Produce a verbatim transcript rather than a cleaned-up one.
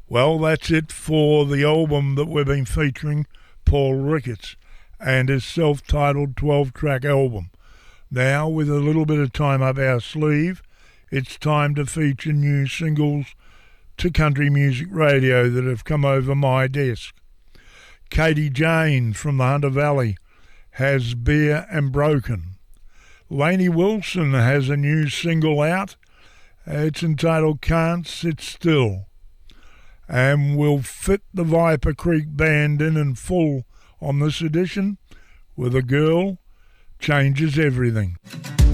Well, that's it for the album that we've been featuring, Paul Ricketts, and his self-titled twelve-track album. Now, with a little bit of time up our sleeve, it's time to feature new singles to country music radio that have come over my desk. Katie Jane from the Hunter Valley has Beer and Broken. Lainey Wilson has a new single out. It's entitled Can't Sit Still. And we'll fit the Viper Creek Band in in full on this edition with A Girl Changes Everything.